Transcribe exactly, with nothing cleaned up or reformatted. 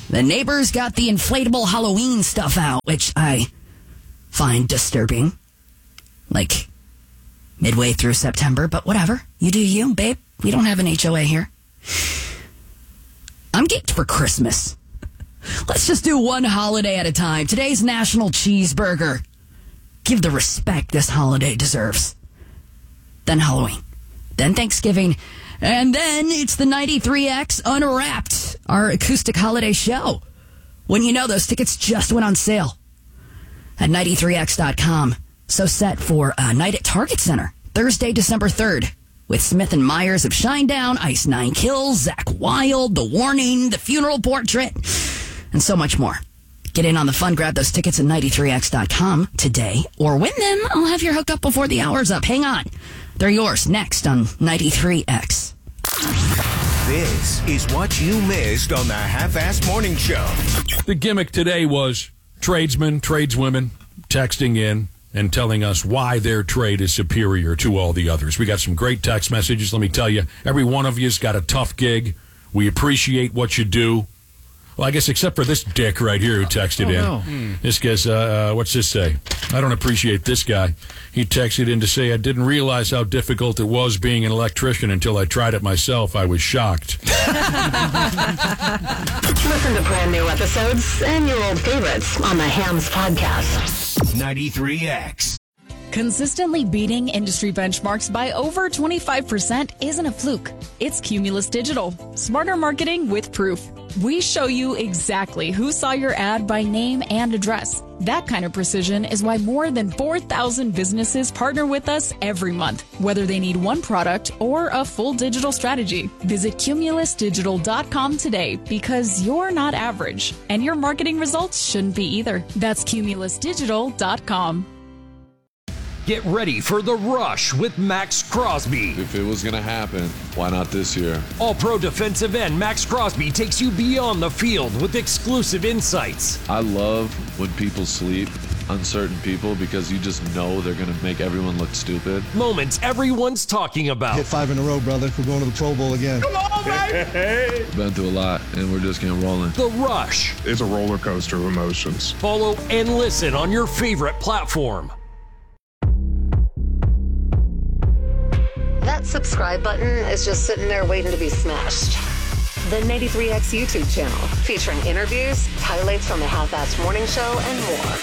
The neighbors got the inflatable Halloween stuff out, which I find disturbing. Like, midway through September, but whatever. You do you, babe. We don't have an H O A here. I'm geeked for Christmas. Let's just do one holiday at a time. Today's National Cheeseburger. Give the respect this holiday deserves. Then Halloween. Then Thanksgiving. And then it's the ninety-three X Unwrapped, our acoustic holiday show. When you know, those tickets just went on sale at ninety-three X dot com. So set for a night at Target Center, Thursday, December third, with Smith and Myers of Shinedown, Ice Nine Kills, Zakk Wylde, The Warning, The Funeral Portrait, and so much more. Get in on the fun. Grab those tickets at ninety-three X dot com today, or win them. I'll have your hookup before the hour's up. Hang on. They're yours next on ninety-three X. This is what you missed on the Half-Assed Morning Show. The gimmick today was tradesmen, tradeswomen texting in and telling us why their trade is superior to all the others. We got some great text messages. Let me tell you, every one of you's got a tough gig. We appreciate what you do. Well, I guess except for this dick right here who texted oh, in. No. Hmm. This guy's, uh, uh, what's this say? I don't appreciate this guy. He texted in to say, I didn't realize how difficult it was being an electrician until I tried it myself. I was shocked. Listen to brand new episodes and your old favorites on the Hams Podcast. ninety-three X. Consistently beating industry benchmarks by over twenty-five percent isn't a fluke. It's Cumulus Digital. Smarter marketing with proof. We show you exactly who saw your ad by name and address. That kind of precision is why more than four thousand businesses partner with us every month, whether they need one product or a full digital strategy. Visit cumulus digital dot com today, because you're not average, and your marketing results shouldn't be either. That's cumulus digital dot com. Get ready for The Rush with Max Crosby. If it was going to happen, why not this year? All-pro defensive end Max Crosby takes you beyond the field with exclusive insights. I love when people sleep, uncertain people, because you just know they're going to make everyone look stupid. Moments everyone's talking about. Hit five in a row, brother. We're going to the Pro Bowl again. Come on, baby! Been through a lot, and we're just getting rolling. The Rush. It's a roller coaster of emotions. Follow and listen on your favorite platform. That subscribe button is just sitting there waiting to be smashed. The ninety-three X YouTube channel, featuring interviews, highlights from the Half-Assed Morning Show, and more.